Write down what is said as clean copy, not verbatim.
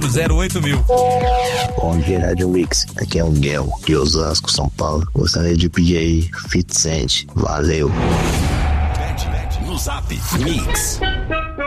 98408 Bom dia, Rádio Mix. Aqui é o Guel, de Osasco, São Paulo. Gostaria de pedir aí 50 Cent. Valeu. No Zap Mix.